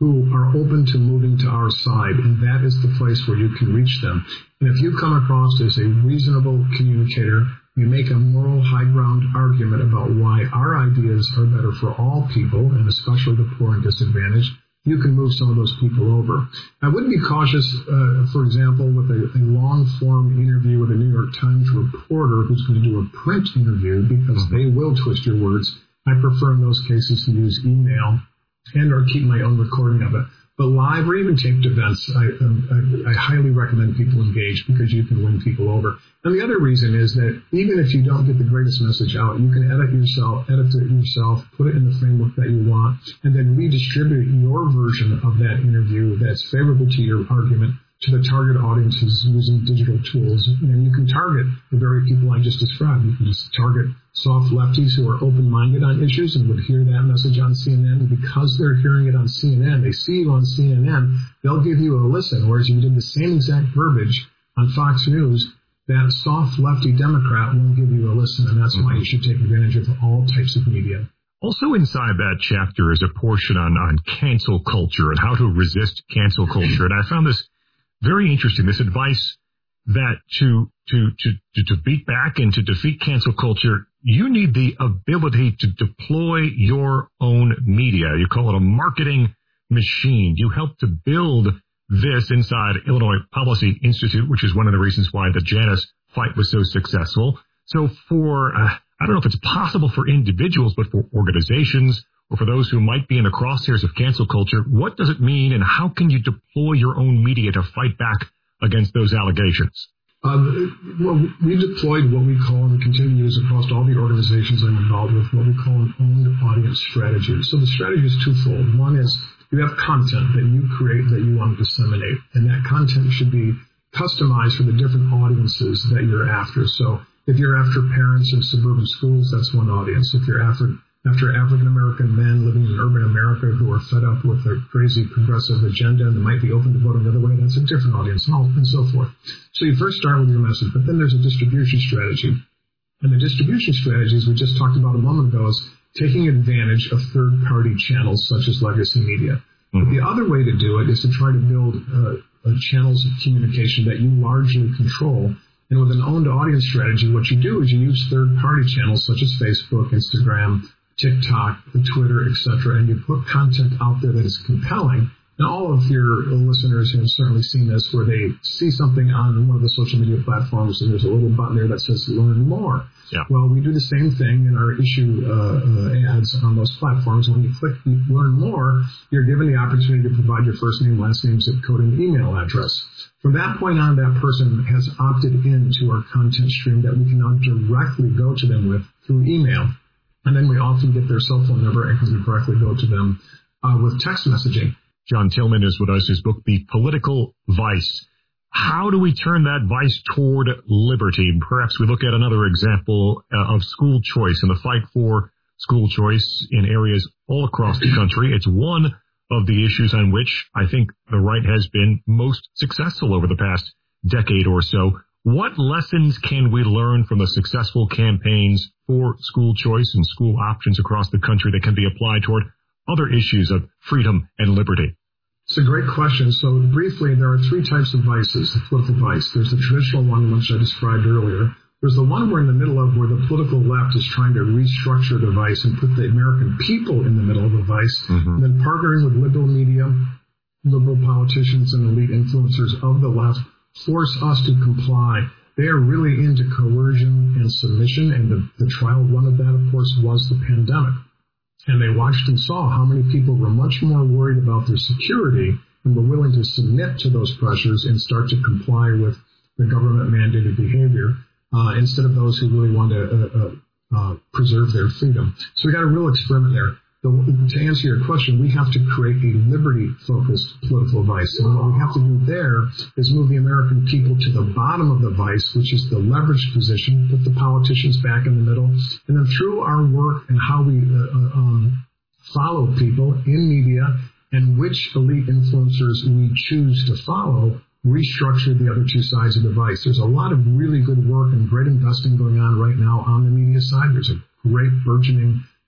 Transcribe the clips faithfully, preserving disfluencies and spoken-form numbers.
who are open to moving to our side, and that is the place where you can reach them. And if you come across as a reasonable communicator, you make a moral high ground argument about why our ideas are better for all people, and especially the poor and disadvantaged, you can move some of those people over. I would be cautious, uh, for example, with a, a long-form interview with a New York Times reporter who's going to do a print interview, because they will twist your words. I prefer in those cases to use email and or keep my own recording of it. But live or even taped events, I, um, I, I highly recommend people engage, because you can win people over. And the other reason is that even if you don't get the greatest message out, you can edit yourself, edit it yourself, put it in the framework that you want, and then redistribute your version of that interview that's favorable to your argument to the target audiences using digital tools. And you can target the very people I just described. You can just target soft lefties who are open-minded on issues and would hear that message on C N N. And because they're hearing it on C N N, they see you on C N N, they'll give you a listen. Whereas if you did the same exact verbiage on Fox News, that soft lefty Democrat won't give you a listen. And that's why you should take advantage of all types of media. Also inside that chapter is a portion on, on cancel culture and how to resist cancel culture. And I found this very interesting, this advice that to, to, to, to beat back and to defeat cancel culture, you need the ability to deploy your own media. You call it a marketing machine. You help to build this inside Illinois Policy Institute, which is one of the reasons why the Janus fight was so successful. So for, uh, I don't know if it's possible for individuals, but for organizations, or for those who might be in the crosshairs of cancel culture, what does it mean, and how can you deploy your own media to fight back against those allegations? Um, well, we deployed what we call, and we continue to use across all the organizations I'm involved with, what we call an owned audience strategy. So the strategy is twofold. One is you have content that you create that you want to disseminate, and that content should be customized for the different audiences that you're after. So if you're after parents in suburban schools, that's one audience. If you're after After African-American men living in urban America who are fed up with a crazy progressive agenda and might be open to voting the other way, that's a different audience, and, all, and so forth. So you first start with your message, but then there's a distribution strategy. And the distribution strategies we just talked about a moment ago is taking advantage of third-party channels such as legacy media. Mm-hmm. But the other way to do it is to try to build uh, uh, channels of communication that you largely control. And with an owned audience strategy, what you do is you use third-party channels such as Facebook, Instagram, TikTok, Twitter, et cetera, and you put content out there that is compelling. And all of your listeners have certainly seen this, where they see something on one of the social media platforms and there's a little button there that says learn more. Yeah. Well, we do the same thing in our issue uh, uh, ads on those platforms. When you click learn more, you're given the opportunity to provide your first name, last name, zip code, and email address. From that point on, that person has opted into our content stream that we can now directly go to them with through email. And then we often get their cell phone number and can directly go to them uh, with text messaging. John Tillman is with us. His book, The Political Vice. How do we turn that vice toward liberty? Perhaps we look at another example uh, of school choice and the fight for school choice in areas all across the country. It's one of the issues on which I think the right has been most successful over the past decade or so. What lessons can we learn from the successful campaigns for school choice and school options across the country that can be applied toward other issues of freedom and liberty? It's a great question. So briefly, there are three types of vices, the political vice. There's the traditional one, which I described earlier. There's the one we're in the middle of, where the political left is trying to restructure the vice and put the American people in the middle of the vice. Mm-hmm. And then partnering with liberal media, liberal politicians, and elite influencers of the left force us to comply. They are really into coercion and submission, and the, the trial run of that, of course, was the pandemic. And they watched and saw how many people were much more worried about their security and were willing to submit to those pressures and start to comply with the government-mandated behavior uh, instead of those who really want to uh, uh, uh, preserve their freedom. So we got a real experiment there. The, to answer your question, we have to create a liberty-focused political vice. And what we have to do there is move the American people to the bottom of the vice, which is the leveraged position, put the politicians back in the middle. And then through our work and how we uh, um, follow people in media and which elite influencers we choose to follow, restructure the other two sides of the vice. There's a lot of really good work and great investing going on right now on the media side. There's a great burgeoning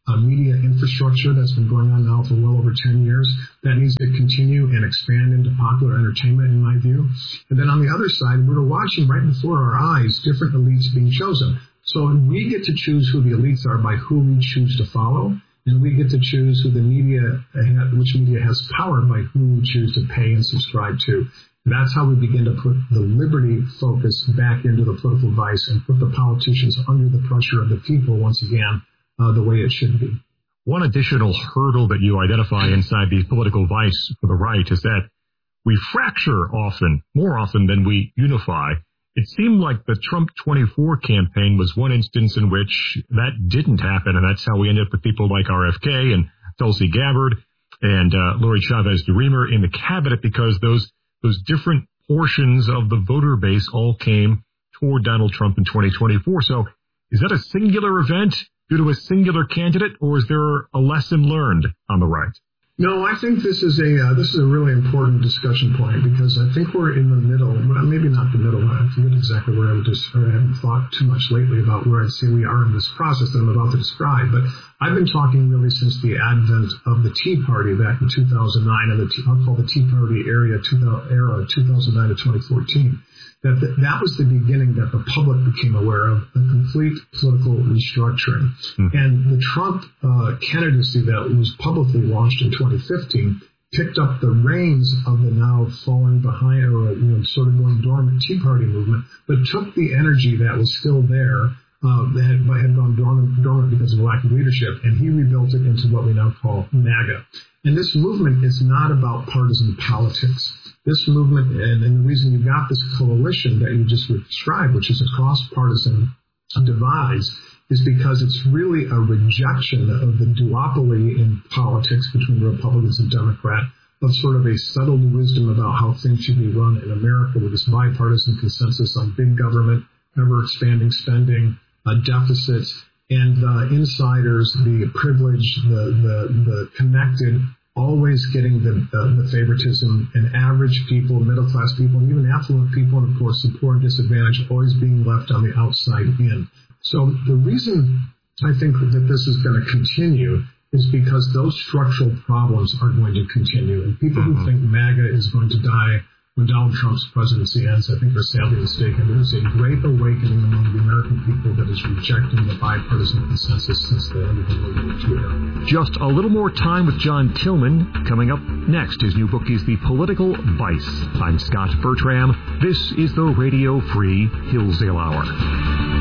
uh, media infrastructure that's been going on now for well over ten years. That needs to continue and expand into popular entertainment, in my view. And then on the other side, we're watching right before our eyes different elites being chosen. So we get to choose who the elites are by who we choose to follow, and we get to choose who the media, which media has power by who we choose to pay and subscribe to. That's how we begin to put the liberty focus back into the political vice and put the politicians under the pressure of the people once again, uh, the way it should be. One additional hurdle that you identify inside the political vice for the right is that we fracture often, more often than we unify. It seemed like the Trump twenty-four campaign was one instance in which that didn't happen, and that's how we ended up with people like R F K and Tulsi Gabbard and uh, Lori Chavez DeRemer in the cabinet, because those those different portions of the voter base all came toward Donald Trump in twenty twenty-four. So is that a singular event due to a singular candidate, or is there a lesson learned on the right? No, I think this is a uh, this is a really important discussion point, because I think we're in the middle, well, maybe not the middle. I forget exactly where I would just, or I haven't thought too much lately about where I'd say we are in this process that I'm about to describe. But I've been talking really since the advent of the Tea Party back in two thousand nine, and the I'll call the Tea Party area era two thousand nine to twenty fourteen. That the, that was the beginning that the public became aware of a complete political restructuring. Mm-hmm. And the Trump uh, candidacy that was publicly launched in twenty fifteen picked up the reins of the now falling behind, or you know, sort of going dormant Tea Party movement, but took the energy that was still there, uh, that had, had gone dormant, dormant because of lack of leadership, and he rebuilt it into what we now call MAGA. And this movement is not about partisan politics. This movement, and, and the reason you got this coalition that you just described, which is a cross-partisan divides, is because it's really a rejection of the duopoly in politics between Republicans and Democrats, of sort of a settled wisdom about how things should be run in America, with this bipartisan consensus on big government, ever-expanding spending, uh, deficits, and uh, insiders, the privileged, the, the, the connected, always getting the, the, the favoritism, and average people, middle-class people, and even affluent people, and of course the poor and disadvantaged, always being left on the outside in. So the reason I think that this is going to continue is because those structural problems are going to continue. And people mm-hmm. who think MAGA is going to die when Donald Trump's presidency ends, I think are sadly mistaken. There is a great awakening among the American people that is rejecting the bipartisan consensus since the end of the World War Two era. Just a little more time with John Tillman. Coming up next, his new book is The Political Vice. I'm Scott Bertram. This is the Radio Free Hillsdale Hour.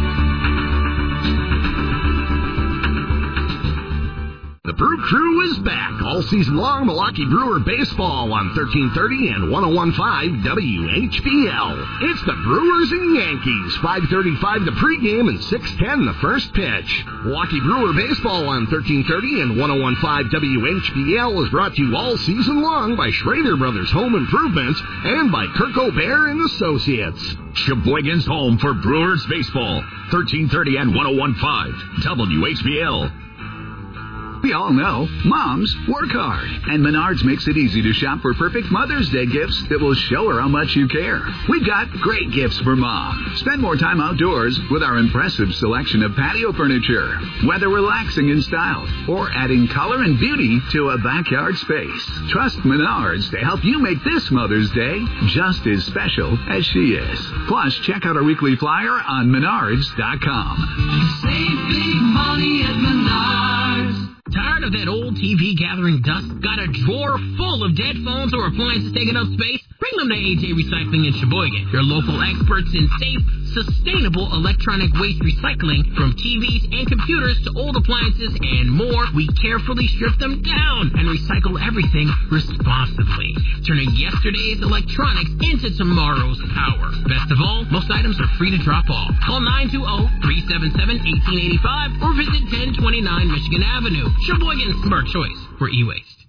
The Brew Crew is back all season long. Milwaukee Brewer baseball on thirteen thirty and one oh one point five W H B L. It's the Brewers and Yankees, five thirty-five the pregame and six ten the first pitch. Milwaukee Brewer baseball on thirteen thirty and one oh one point five W H B L is brought to you all season long by Schrader Brothers Home Improvement and by Kirk O'Bear and Associates. Sheboygan's home for Brewers baseball, thirteen thirty and one oh one point five W H B L. We all know moms work hard, and Menards makes it easy to shop for perfect Mother's Day gifts that will show her how much you care. We've got great gifts for Mom. Spend more time outdoors with our impressive selection of patio furniture, whether relaxing in style or adding color and beauty to a backyard space. Trust Menards to help you make this Mother's Day just as special as she is. Plus, check out our weekly flyer on menards dot com. Save big money at Menards. Tired of that old T V gathering dust? Got a drawer full of dead phones or appliances taking up space? Bring them to A J Recycling in Sheboygan. Your local experts in safe, sustainable electronic waste recycling. From T Vs and computers to old appliances and more, we carefully strip them down and recycle everything responsibly, turning yesterday's electronics into tomorrow's power. Best of all, most items are free to drop off. Call nine two zero, three seven seven, one eight eight five or visit ten twenty-nine Michigan Avenue. Sheboygan's smart choice for e-waste.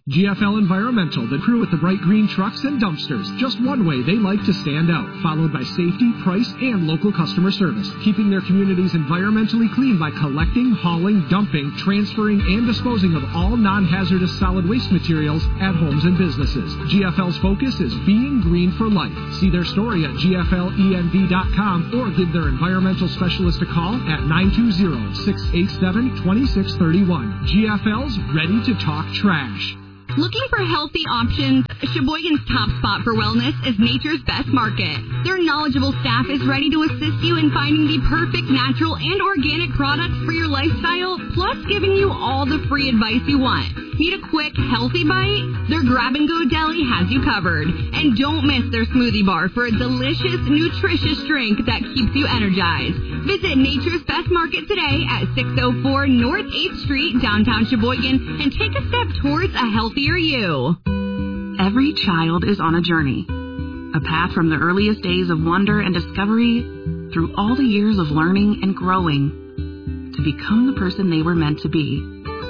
G F L Environmental, the crew with the bright green trucks and dumpsters. Just one way they like to stand out, followed by safety, price, and local customer service. Keeping their communities environmentally clean by collecting, hauling, dumping, transferring, and disposing of all non-hazardous solid waste materials at homes and businesses. G F L's focus is being green for life. See their story at G F L E N V dot com or give their environmental specialist a call at nine two zero, six eight seven, two six three one. G F L's ready to talk trash. Looking for healthy options? Sheboygan's top spot for wellness is Nature's Best Market. Their knowledgeable staff is ready to assist you in finding the perfect natural and organic products for your lifestyle, plus giving you all the free advice you want. Need a quick, healthy bite? Their grab-and-go deli has you covered. And don't miss their smoothie bar for a delicious, nutritious drink that keeps you energized. Visit Nature's Best Market today at six oh four North eighth Street, downtown Sheboygan, and take a step towards a healthier you. Every child is on a journey, a path from the earliest days of wonder and discovery through all the years of learning and growing to become the person they were meant to be.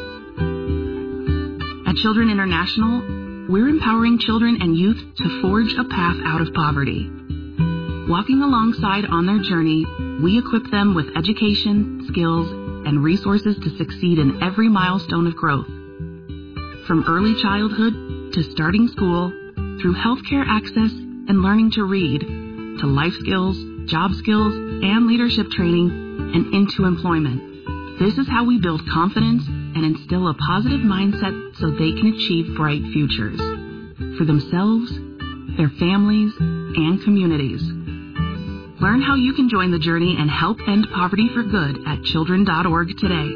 At Children International, we're empowering children and youth to forge a path out of poverty. Walking alongside on their journey, we equip them with education, skills, and resources to succeed in every milestone of growth. From early childhood to starting school, through healthcare access and learning to read, to life skills, job skills, and leadership training, and into employment. This is how we build confidence and instill a positive mindset so they can achieve bright futures for themselves, their families, and communities. Learn how you can join the journey and help end poverty for good at children dot org today.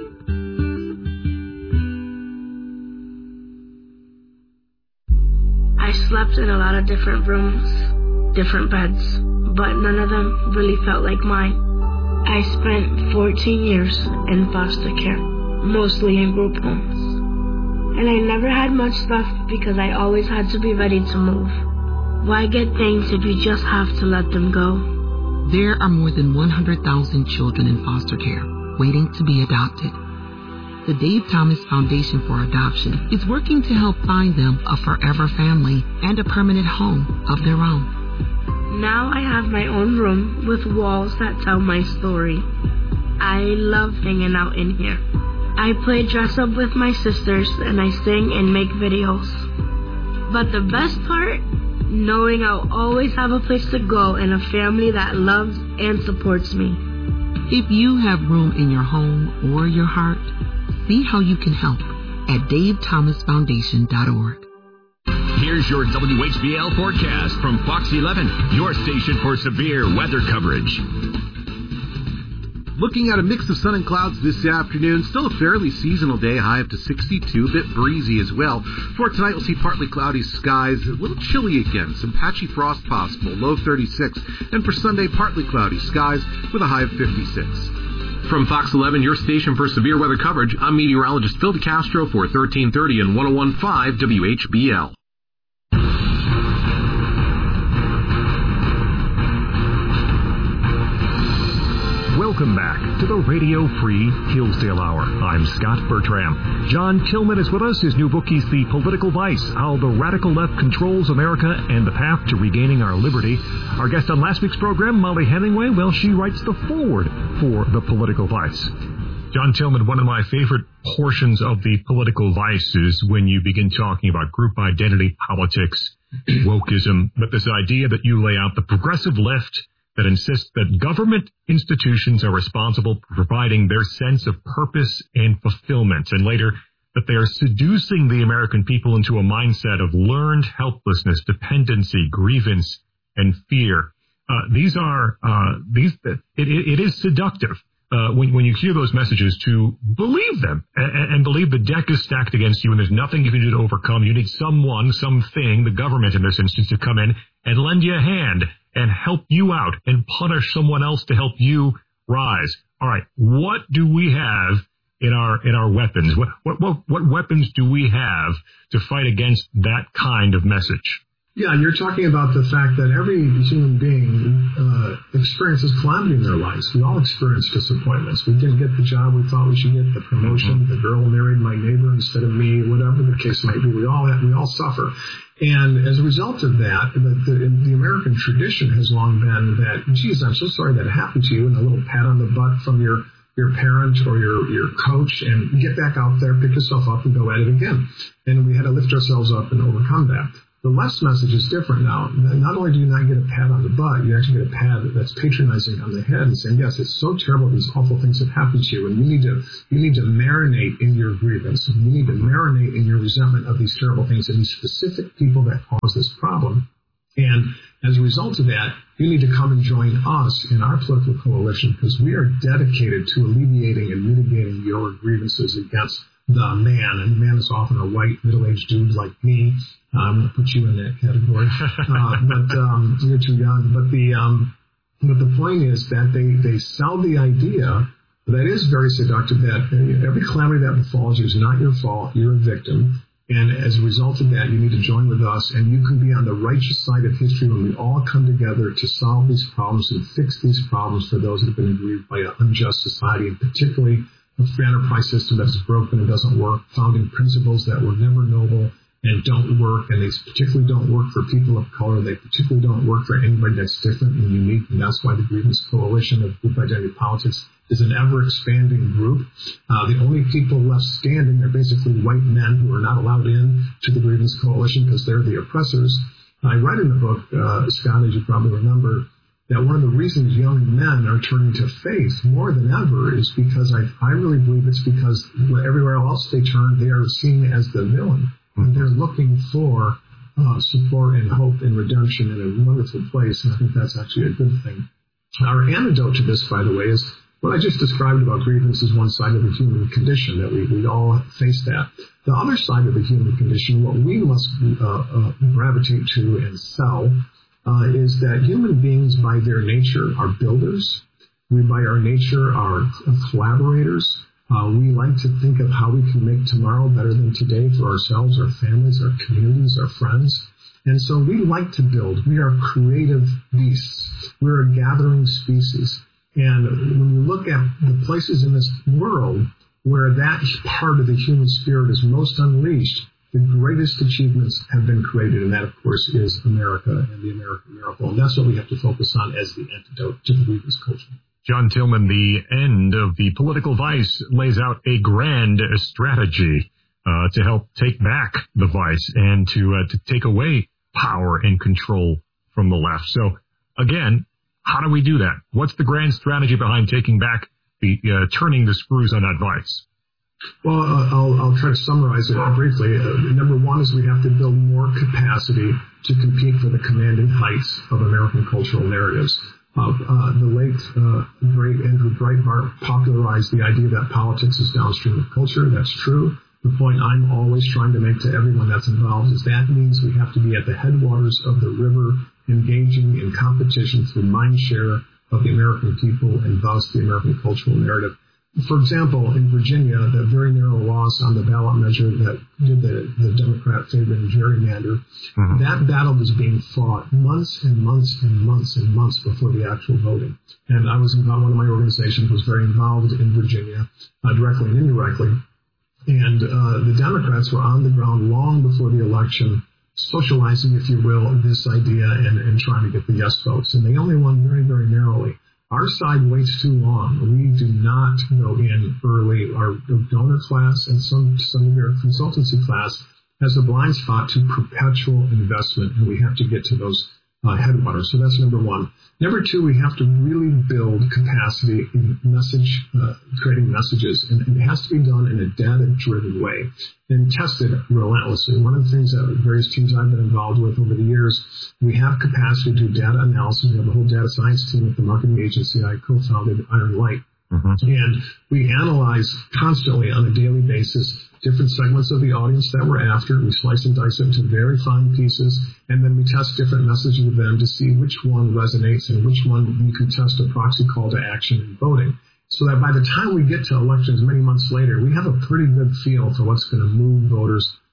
I slept in a lot of different rooms, different beds, but none of them really felt like mine. I spent fourteen years in foster care, mostly in group homes. And I never had much stuff because I always had to be ready to move. Why get things if you just have to let them go? There are more than one hundred thousand children in foster care waiting to be adopted. The Dave Thomas Foundation for Adoption is working to help find them a forever family and a permanent home of their own. Now I have my own room with walls that tell my story. I love hanging out in here. I play dress up with my sisters and I sing and make videos. But the best part? Knowing I'll always have a place to go and a family that loves and supports me. If you have room in your home or your heart, see how you can help at dave thomas foundation dot org. Here's your W H B L forecast from Fox eleven, your station for severe weather coverage. Looking at a mix of sun and clouds this afternoon, still a fairly seasonal day, high up to sixty-two, a bit breezy as well. For tonight, we'll see partly cloudy skies, a little chilly again, some patchy frost possible, low thirty-six. And for Sunday, partly cloudy skies with a high of fifty-six. From Fox eleven, your station for severe weather coverage, I'm meteorologist Phil DeCastro for thirteen thirty and ten fifteen W H B L. Welcome back to the Radio Free Hillsdale Hour. I'm Scott Bertram. John Tillman is with us. His new book is The Political Vice, How the Radical Left Controls America and the Path to Regaining Our Liberty. Our guest on last week's program, Molly Hemingway, well, she writes the foreword for The Political Vice. John Tillman, one of my favorite portions of The Political Vice is when you begin talking about group identity politics, wokeism, but this idea that you lay out the progressive left that insists that government institutions are responsible for providing their sense of purpose and fulfillment, and later that they are seducing the American people into a mindset of learned helplessness, dependency, grievance, and fear. Uh, these are uh, these. It, it, it is seductive uh, when when you hear those messages to believe them and, and believe the deck is stacked against you and there's nothing you can do to overcome. You need someone, something, the government in this instance, to come in and lend you a hand and help you out and punish someone else to help you rise. All right, what do we have in our in our weapons? What what what, what weapons do we have to fight against that kind of message? Yeah, you're talking about the fact that every human being uh, experiences calamity in their lives. We all experience disappointments. We didn't get the job we thought we should get, the promotion, the girl married my neighbor instead of me, whatever the case might be. We all have, we all suffer. And as a result of that, the, the, the American tradition has long been that, geez, I'm so sorry that happened to you, and a little pat on the butt from your your parent or your, your coach, and get back out there, pick yourself up, and go at it again. And we had to lift ourselves up and overcome that. The left's message is different now. Not only do you not get a pat on the butt, you actually get a pat that's patronizing on the head and saying, yes, it's so terrible, these awful things have happened to you, and you need to you need to marinate in your grievance. You need to marinate in your resentment of these terrible things and these specific people that cause this problem. And as a result of that, you need to come and join us in our political coalition, because we are dedicated to alleviating and mitigating your grievances against the man. And the man is often a white, middle-aged dude like me. Uh, I'm going to put you in that category. Uh, but um, you're too young. But the um, but the point is that they, they sell the idea that is very seductive, that every calamity that befalls you is not your fault. You're a victim. And as a result of that, you need to join with us, and you can be on the righteous side of history when we all come together to solve these problems and fix these problems for those that have been aggrieved by an unjust society, and particularly a free enterprise system that is broken and doesn't work, founding principles that were never noble and don't work, and they particularly don't work for people of color. They particularly don't work for anybody that's different and unique, and that's why the Grievance Coalition of Group Identity Politics is an ever-expanding group. Uh, the only people left standing are basically white men who are not allowed in to the Grievance Coalition because they're the oppressors. I write in the book, uh, Scott, as you probably remember, that one of the reasons young men are turning to faith more than ever is because I, I really believe it's because everywhere else they turn, they are seen as the villain. And they're looking for uh, support and hope and redemption in a wonderful place, and I think that's actually a good thing. Our antidote to this, by the way, is what I just described about grievance is one side of the human condition, that we, we all face that. The other side of the human condition, what we must uh, uh, gravitate to and sell, uh, is that human beings by their nature are builders. We by our nature are collaborators. Uh, we like to think of how we can make tomorrow better than today for ourselves, our families, our communities, our friends. And so we like to build. We are creative beasts. We're a gathering species. And when you look at the places in this world where that part of the human spirit is most unleashed, the greatest achievements have been created. And that, of course, is America and the American miracle. And that's what we have to focus on as the antidote to the grievance culture. John Tillman, the end of the political vice, lays out a grand strategy uh, to help take back the vice and to uh, to take away power and control from the left. So, again, how do we do that? What's the grand strategy behind taking back the uh, turning the screws on that vice? Well, uh, I'll, I'll try to summarize it briefly. Uh, number one is we have to build more capacity to compete for the commanding heights of American cultural narratives. Uh, uh, the late, uh, great Andrew Breitbart popularized the idea that politics is downstream of culture. That's true. The point I'm always trying to make to everyone that's involved is that means we have to be at the headwaters of the river, engaging in competition through mind share of the American people and thus the American cultural narrative. For example, in Virginia, the very narrow loss on the ballot measure that did the, the Democrat favoring gerrymander, mm-hmm. that battle was being fought months and months and months and months before the actual voting. And I was involved, one of my organizations was very involved in Virginia, uh, directly and indirectly. And uh, the Democrats were on the ground long before the election, socializing, if you will, this idea and, and trying to get the yes votes. And they only won very, very narrowly. Our side waits too long. We do not go in early. Our donor class and some, some of your consultancy class has a blind spot to perpetual investment, and we have to get to those uh, headwaters. So that's number one. Number two, we have to really build capacity in message, uh, creating messages, and, and it has to be done in a data-driven way and tested relentlessly. One of the things that various teams I've been involved with over the years, we have capacity to do data analysis. We have a whole data science team at the marketing agency I co-founded, Iron Light. Mm-hmm. And we analyze constantly on a daily basis different segments of the audience that we're after. We slice and dice it into very fine pieces, and then we test different messages with them to see which one resonates and which one you can test a proxy call to action in voting. So that by the time we get to elections many months later, we have a pretty good feel for what's going to move voters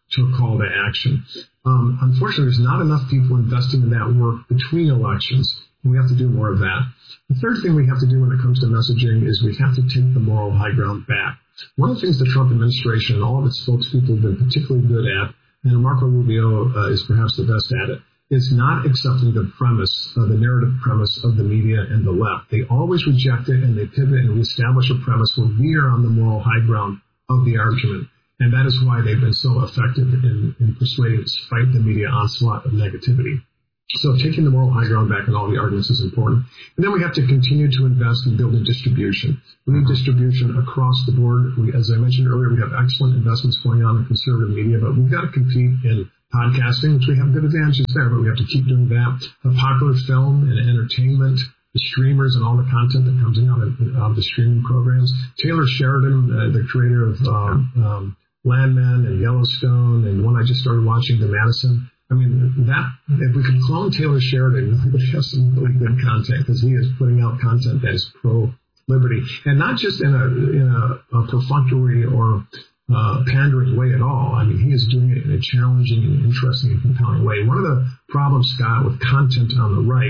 to a call to action. Um, unfortunately, there's not enough people investing in that work between elections. We have to do more of that. The third thing we have to do when it comes to messaging is we have to take the moral high ground back. One of the things the Trump administration and all of its spokespeople have been particularly good at, and Marco Rubio uh, is perhaps the best at it, is not accepting the premise, uh, the narrative premise of the media and the left. They always reject it, and they pivot and reestablish a premise where we are on the moral high ground of the argument. And that is why they've been so effective in, in persuading us to fight the media onslaught of negativity. So taking the moral high ground back in all the arguments is important. And then we have to continue to invest in building distribution. We need distribution across the board. We, as I mentioned earlier, we have excellent investments going on in conservative media, but we've got to compete in podcasting, which we have good advantages there, but we have to keep doing that. The popular film and entertainment, the streamers and all the content that comes in out of, out of the streaming programs. Taylor Sheridan, uh, the creator of um, um, Landman and Yellowstone, and one I just started watching, The Madison. I mean, that if we can clone Taylor Sheridan, we would have some really good content, because he is putting out content that is pro-liberty, and not just in a in a, a perfunctory or uh, pandering way at all. I mean, he is doing it in a challenging and interesting and compelling way. One of the problems, Scott, with content on the right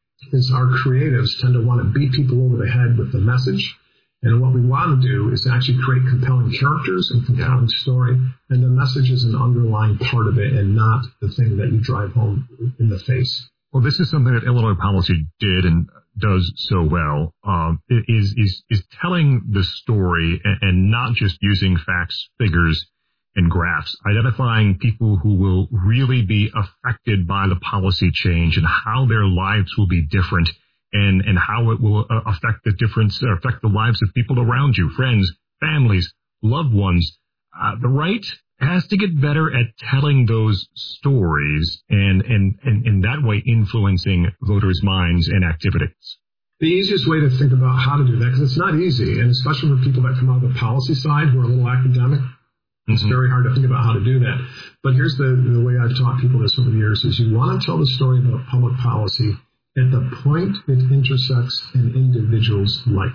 is our creatives tend to want to beat people over the head with the message. And what we want to do is actually create compelling characters and compelling story, and the message is an underlying part of it and not the thing that you drive home in the face. Well, this is something that Illinois Policy did and does so well, um, is, is, is telling the story and, and not just using facts, figures, and graphs, identifying people who will really be affected by the policy change and how their lives will be different, and, and how it will uh, affect the difference, uh, affect the lives of people around you, friends, families, loved ones. Uh, the right has to get better at telling those stories and, and, and in that way influencing voters' minds and activities. The easiest way to think about how to do that, because it's not easy, and especially for people that come out of the policy side who are a little academic, it's mm-hmm. very hard to think about how to do that. But here's the, the way I've taught people this over the years, is you want to tell the story about public policy at the point it intersects an individual's life.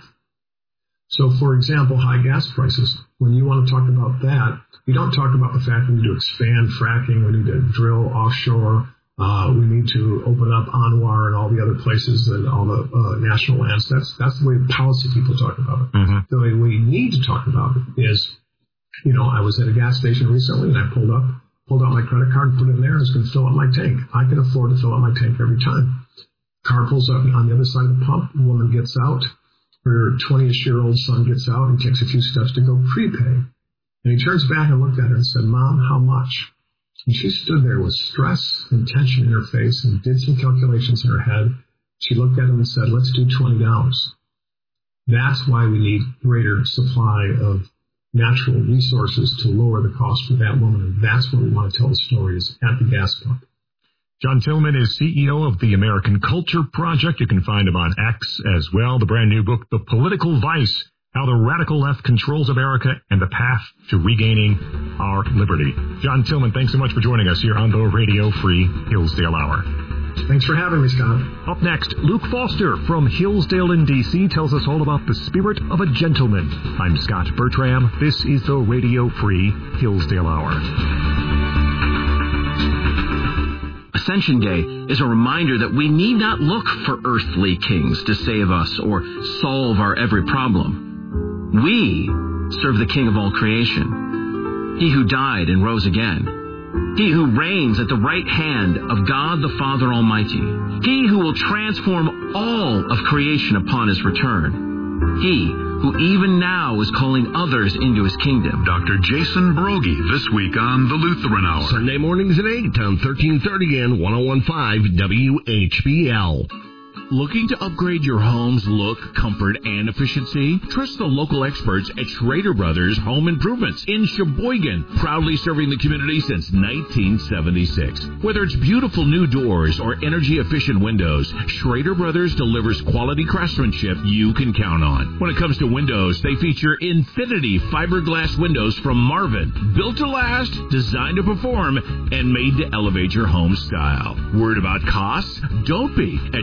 So, for example, high gas prices. When you want to talk about that, you don't talk about the fact we need to expand fracking, we need to drill offshore, uh, we need to open up Anwar and all the other places and all the uh, national lands. That's that's the way policy people talk about it. Mm-hmm. The way we need to talk about it is, you know, I was at a gas station recently and I pulled up, pulled out my credit card and put it in there. I was going to fill up my tank. I can afford to fill up my tank every time. Car pulls up on the other side of the pump. The woman gets out. Her twenty-ish-year-old son gets out and takes a few steps to go prepay. And he turns back and looked at her and said, "Mom, how much?" And she stood there with stress and tension in her face and did some calculations in her head. She looked at him and said, "Let's do twenty dollars. That's why we need greater supply of natural resources to lower the cost for that woman. And that's where we want to tell the stories, at the gas pump. John Tillman is C E O of the American Culture Project. You can find him on X as well. The brand new book, The Political Vice, How the Radical Left Controls America and the Path to Regaining Our Liberty. John Tillman, thanks so much for joining us here on the Radio Free Hillsdale Hour. Thanks for having me, Scott. Up next, Luke Foster from Hillsdale in D C tells us all about the spirit of a gentleman. I'm Scott Bertram. This is the Radio Free Hillsdale Hour. Ascension Day is a reminder that we need not look for earthly kings to save us or solve our every problem. We serve the King of all creation, He who died and rose again, He who reigns at the right hand of God the Father Almighty, He who will transform all of creation upon His return, He who even now is calling others into His kingdom. Doctor Jason Broggi, this week on the Lutheran Hour. Sunday mornings at eight on thirteen thirty and ten fifteen W H B L. Looking to upgrade your home's look, comfort, and efficiency? Trust the local experts at Schrader Brothers Home Improvements in Sheboygan, proudly serving the community since nineteen seventy-six. Whether it's beautiful new doors or energy-efficient windows, Schrader Brothers delivers quality craftsmanship you can count on. When it comes to windows, they feature Infinity fiberglass windows from Marvin, built to last, designed to perform, and made to elevate your home style. Worried about costs? Don't be. At Schrader Brothers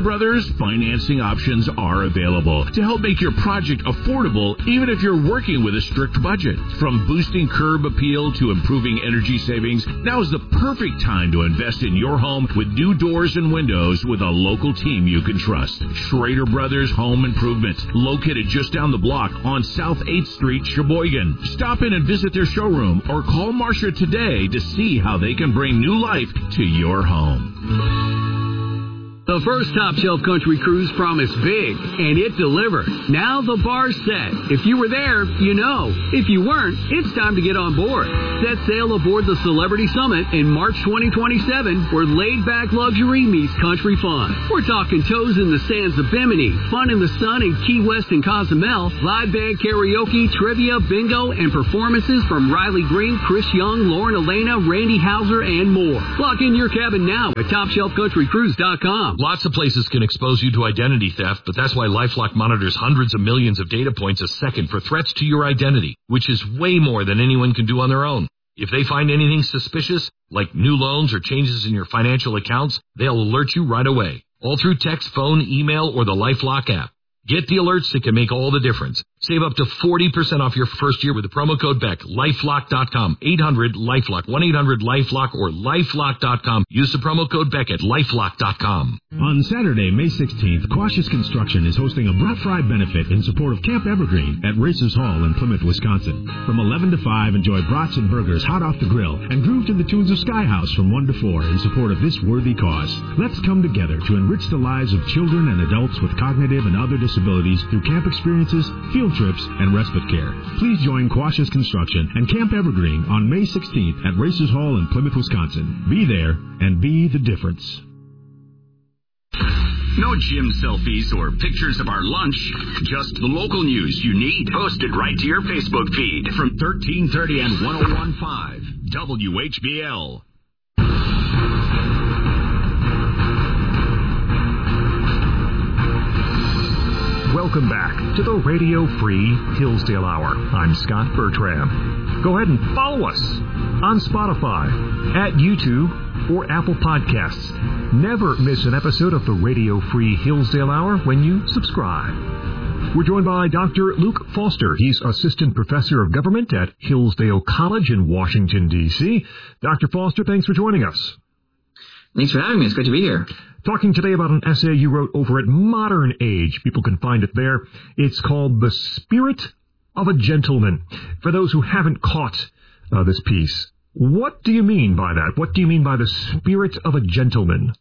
Brothers, financing options are available to help make your project affordable even if you're working with a strict budget. From boosting curb appeal to improving energy savings, now is the perfect time to invest in your home with new doors and windows with a local team you can trust. Schrader Brothers Home Improvement, located just down the block on South eighth Street, Sheboygan. Stop in and visit their showroom or call Marcia today to see how they can bring new life to your home. The first Top Shelf Country Cruise promised big, and it delivered. Now the bar's set. If you were there, you know. If you weren't, it's time to get on board. Set sail aboard the Celebrity Summit in March twenty twenty-seven, where laid-back luxury meets country fun. We're talking toes in the sands of Bimini, fun in the sun in Key West and Cozumel, live band karaoke, trivia, bingo, and performances from Riley Green, Chris Young, Lauren Elena, Randy Hauser, and more. Lock in your cabin now at top shelf country cruise dot com. Lots of places can expose you to identity theft, but that's why LifeLock monitors hundreds of millions of data points a second for threats to your identity, which is way more than anyone can do on their own. If they find anything suspicious, like new loans or changes in your financial accounts, they'll alert you right away, all through text, phone, email, or the LifeLock app. Get the alerts that can make all the difference. Save up to forty percent off your first year with the promo code Beck. lifelock dot com, eight hundred LifeLock, one eight hundred LifeLock, or lifelock dot com. Use the promo code Beck at lifelock dot com. On Saturday, May sixteenth, Cautious Construction is hosting a brat fry benefit in support of Camp Evergreen at Racers Hall in Plymouth, Wisconsin. From eleven to five, enjoy brats and burgers hot off the grill and groove to the tunes of Sky House from one to four in support of this worthy cause. Let's come together to enrich the lives of children and adults with cognitive and other disabilities through camp experiences, field trips, and respite care. Please join Cautious Construction and Camp Evergreen on May sixteenth at Racers Hall in Plymouth, Wisconsin. Be there and be the difference. No gym selfies or pictures of our lunch, just the local news you need posted right to your Facebook feed from thirteen thirty and one oh one point five W H B L. Welcome back to the Radio Free Hillsdale Hour. I'm Scott Bertram. Go ahead and follow us on Spotify, at YouTube, or Apple Podcasts. Never miss an episode of the Radio Free Hillsdale Hour when you subscribe. We're joined by Doctor Luke Foster. He's Assistant Professor of Government at Hillsdale College in Washington, D C Doctor Foster, thanks for joining us. Thanks for having me. It's great to be here. Talking today about an essay you wrote over at Modern Age. People can find it there. It's called The Spirit of a Gentleman. For those who haven't caught uh, this piece, what do you mean by that? What do you mean by the spirit of a gentleman?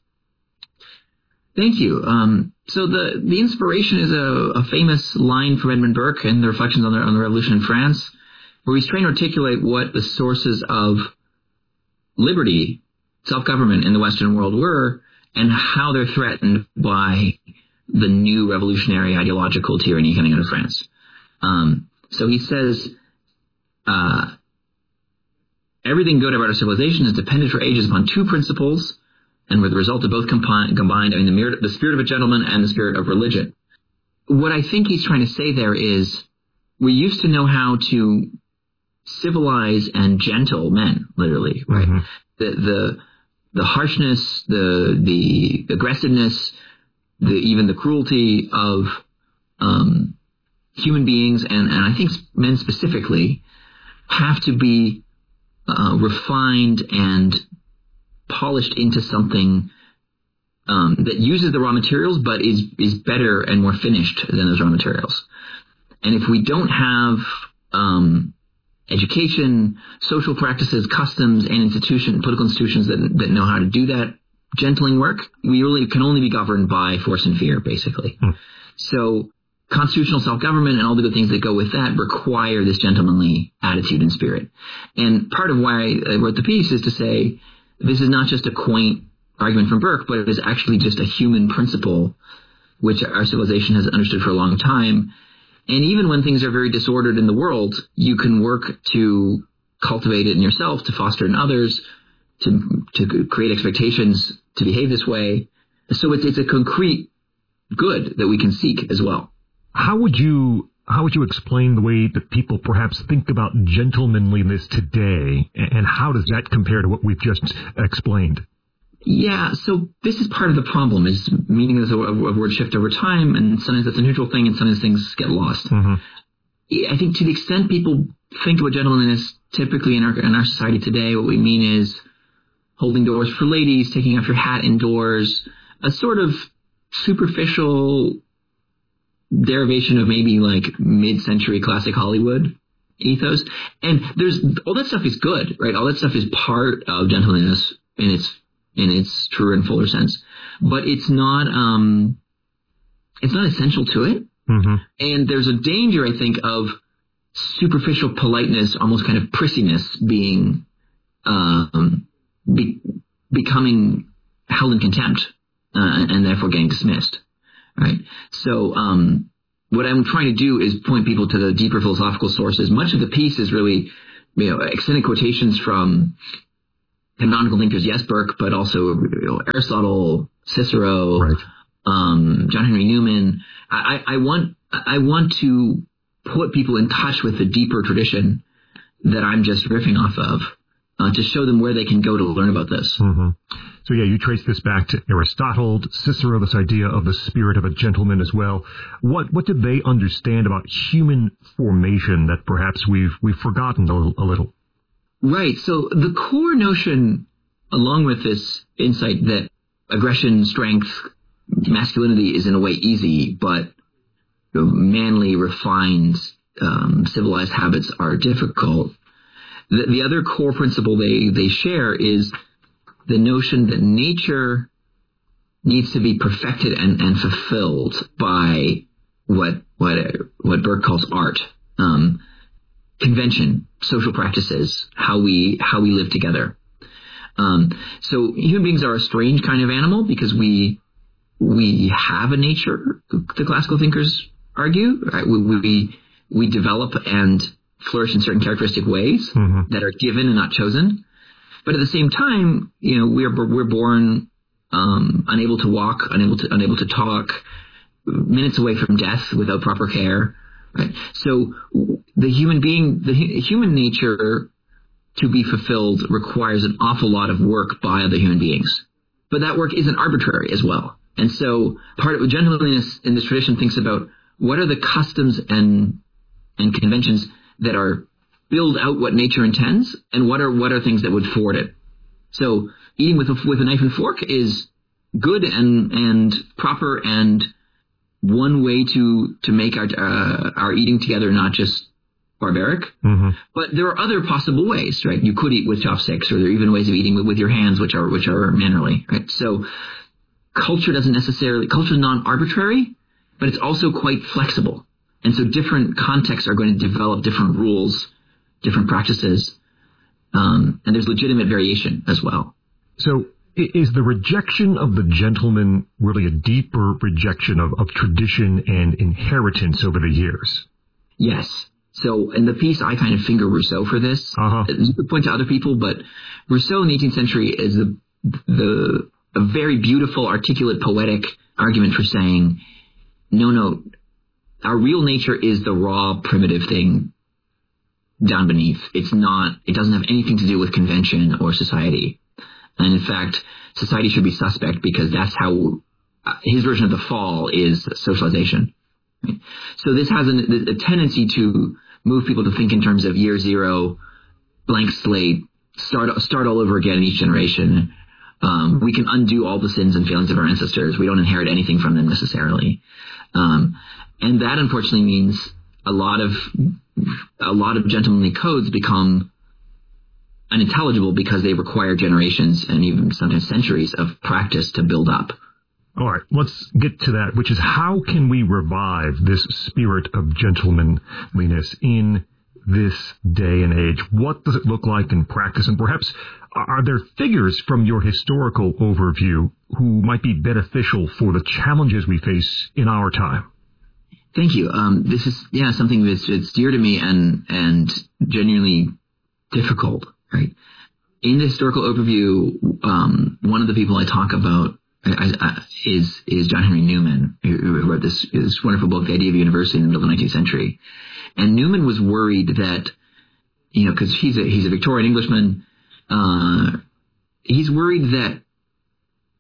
Thank you. Um, so the, the inspiration is a, a famous line from Edmund Burke in the Reflections on the, on the Revolution in France, where he's trying to articulate what the sources of liberty, self-government in the Western world were, and how they're threatened by the new revolutionary ideological tyranny coming out of France. Um, so he says, uh, everything good about our civilization is dependent for ages upon two principles, and with the result of both combined, combined I mean, the, the spirit of a gentleman and the spirit of religion. What I think he's trying to say there is, we used to know how to civilize and gentle men, literally, right? Mm-hmm. The, the, the harshness, the, the aggressiveness, the, even the cruelty of, um, human beings, and, and I think men specifically, have to be, uh, refined and polished into something, um, that uses the raw materials, but is, is better and more finished than those raw materials. And if we don't have, um, education, social practices, customs, and institution, political institutions that, that know how to do that gentling work, we really can only be governed by force and fear, basically. Hmm. So constitutional self-government and all the good things that go with that require this gentlemanly attitude and spirit. And part of why I wrote the piece is to say this is not just a quaint argument from Burke, but it is actually just a human principle which our civilization has understood for a long time. And even when things are very disordered in the world, you can work to cultivate it in yourself, to foster it in others, to to create expectations to behave this way. So it's it's a concrete good that we can seek as well. How would you how would you explain the way that people perhaps think about gentlemanliness today, and how does that compare to what we've just explained? Yeah, so this is part of the problem, is meaning is a, a word shift over time, and sometimes that's a neutral thing, and sometimes things get lost. Mm-hmm. I think to the extent people think about gentlemanliness, typically in our, in our society today, what we mean is holding doors for ladies, taking off your hat indoors, a sort of superficial derivation of maybe like mid-century classic Hollywood ethos. And there's all that stuff is good, right? All that stuff is part of gentlemanliness in its in its truer and fuller sense, but it's not um, it's not essential to it. Mm-hmm. And there's a danger, I think, of superficial politeness, almost kind of prissiness, being um, be, becoming held in contempt uh, and therefore getting dismissed. Right. So um, what I'm trying to do is point people to the deeper philosophical sources. Much of the piece is really, you know, extended quotations from canonical thinkers, yes, Burke, but also you know, Aristotle, Cicero, right. um, John Henry Newman. I, I want I want to put people in touch with the deeper tradition that I'm just riffing off of, uh, to show them where they can go to learn about this. Mm-hmm. So yeah, you trace this back to Aristotle, Cicero, this idea of the spirit of a gentleman as well. What what did they understand about human formation that perhaps we've we've forgotten a little? A little? Right. So the core notion, along with this insight that aggression, strength, masculinity is in a way easy, but you know, manly, refined, um, civilized habits are difficult. The, the other core principle they, they share is the notion that nature needs to be perfected and, and fulfilled by what what what Burke calls art, um, convention, social practices, how we how we live together. Um, so human beings are a strange kind of animal because we we have a nature. The classical thinkers argue, right? we, we we develop and flourish in certain characteristic ways mm-hmm. that are given and not chosen. But at the same time, you know, we're we're born um, unable to walk, unable to unable to talk, minutes away from death without proper care. Right. So the human being, the human nature, to be fulfilled requires an awful lot of work by other human beings. But that work isn't arbitrary as well. And so part of gentlemanliness in this tradition thinks about what are the customs and and conventions that are build out what nature intends, and what are what are things that would thwart it. So eating with a, with a knife and fork is good and and proper and one way to to make our uh, our eating together not just barbaric. Mm-hmm. But there are other possible ways, right? You could eat with chopsticks, or there are even ways of eating with, with your hands, which are which are mannerly, right? So culture doesn't necessarily culture is non-arbitrary, but it's also quite flexible, and so different contexts are going to develop different rules, different practices, um, and there's legitimate variation as well. So is the rejection of the gentleman really a deeper rejection of, of tradition and inheritance over the years? Yes. So in the piece, I kind of finger Rousseau for this. Uh-huh. You could point to other people, but Rousseau in the eighteenth century is the, the a very beautiful, articulate, poetic argument for saying, no, no, our real nature is the raw, primitive thing down beneath. It's not, it doesn't have anything to do with convention or society. And in fact, society should be suspect because that's how uh, his version of the fall is socialization. Right? So this has an, a tendency to move people to think in terms of year zero, blank slate, start start all over again in each generation. Um, we can undo all the sins and failings of our ancestors. We don't inherit anything from them necessarily. Um, and that unfortunately means a lot of a lot of gentlemanly codes become unintelligible because they require generations and even sometimes centuries of practice to build up. All right, let's get to that, which is how can we revive this spirit of gentlemanliness in this day and age? What does it look like in practice? And perhaps are there figures from your historical overview who might be beneficial for the challenges we face in our time? Thank you. Um, this is, yeah, something that's it's dear to me and and genuinely difficult. Right. In the historical overview, um, one of the people I talk about I, I, is is John Henry Newman, who wrote this, this wonderful book, The Idea of University, in the middle of the nineteenth century. And Newman was worried that, you know, because he's a he's a Victorian Englishman, uh, he's worried that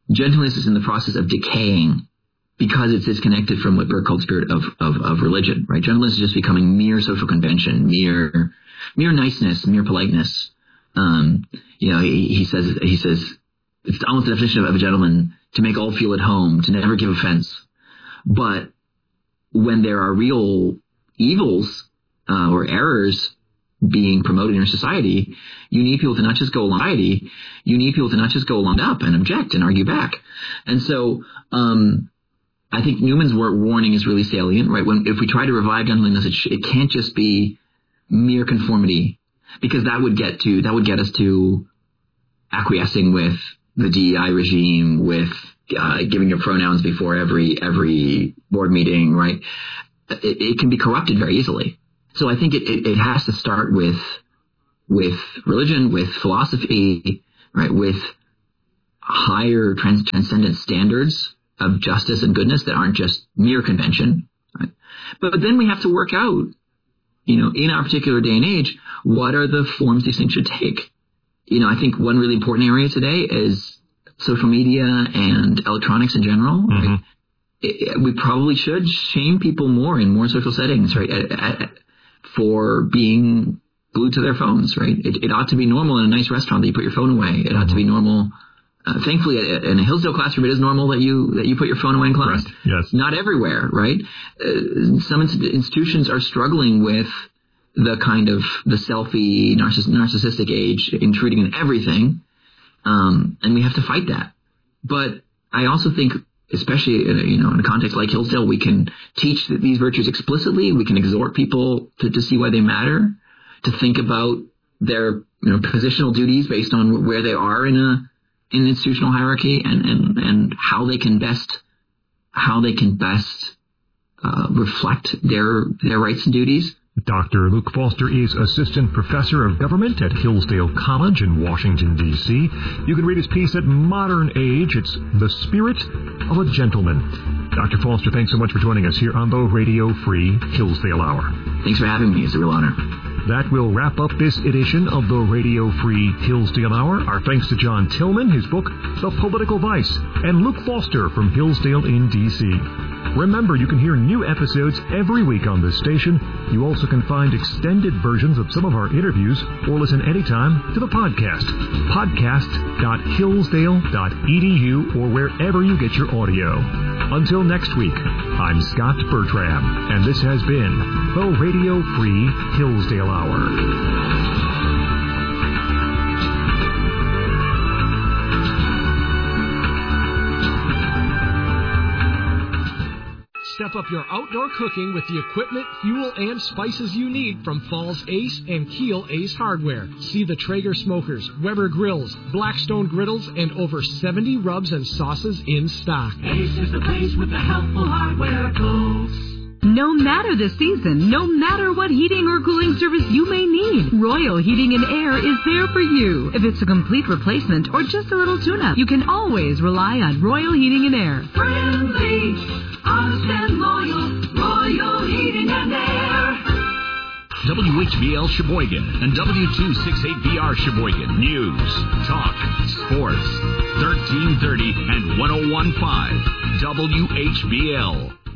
gentleness is in the process of decaying because it's disconnected from what Burke called spirit of, of, of religion, right? Gentleness is just becoming mere social convention, mere, mere niceness, mere politeness. Um, you know, he, he says, he says, it's almost the definition of a gentleman to make all feel at home, to never give offense. But when there are real evils, uh, or errors being promoted in your society, you need people to not just go along, you need people to not just go along up and object and argue back. And so, um, I think Newman's warning is really salient, right? When, if we try to revive gentleness, it, sh- it can't just be mere conformity, because that would get to, that would get us to acquiescing with the D E I regime, with, uh, giving your pronouns before every, every board meeting, right? It, it can be corrupted very easily. So I think it, it, it has to start with, with religion, with philosophy, right? With higher trans- transcendent standards of justice and goodness that aren't just mere convention, right? But, but then we have to work out, you know, in our particular day and age, what are the forms these things should take? You know, I think one really important area today is social media and electronics in general. Mm-hmm. Right? It, it, we probably should shame people more in more social settings, right? At, at, for being glued to their phones, right? It, it ought to be normal in a nice restaurant that you put your phone away. It mm-hmm. ought to be normal. Uh, thankfully, in a Hillsdale classroom, it is normal that you that you put your phone away in class. Right. Yes. Not everywhere, right? Uh, some inst- institutions are struggling with the kind of the selfie, narciss- narcissistic age, intruding in everything, um, and we have to fight that. But I also think, especially in a, you know in a context like Hillsdale, we can teach these virtues explicitly. We can exhort people to, to see why they matter, to think about their you know positional duties based on where they are in a in the institutional hierarchy, and, and, and how they can best, how they can best, uh, reflect their, their rights and duties. Doctor Luke Foster is Assistant Professor of Government at Hillsdale College in Washington, D C You can read his piece at Modern Age. It's The Spirit of a Gentleman. Doctor Foster, thanks so much for joining us here on the Radio Free Hillsdale Hour. Thanks for having me. It's a real honor. That will wrap up this edition of the Radio Free Hillsdale Hour. Our thanks to John Tillman, his book, The Political Vice, and Luke Foster from Hillsdale in D C Remember, you can hear new episodes every week on this station. You also can find extended versions of some of our interviews or listen anytime to the podcast. podcast dot hillsdale dot e d u or wherever you get your audio. Until next week, I'm Scott Bertram, and this has been the Radio Free Hillsdale Hour. Step up your outdoor cooking with the equipment, fuel, and spices you need from Falls Ace and Keel Ace Hardware. See the Traeger smokers, Weber grills, Blackstone griddles, and over seventy rubs and sauces in stock. Ace is the place with the helpful hardware tools. No matter the season, no matter what heating or cooling service you may need, Royal Heating and Air is there for you. If it's a complete replacement or just a little tune-up, you can always rely on Royal Heating and Air. Friendly, honest and loyal, Royal Heating and Air. W H B L Sheboygan and W two sixty-eight B R Sheboygan. News, talk, sports. thirteen thirty and one oh one point five W H B L.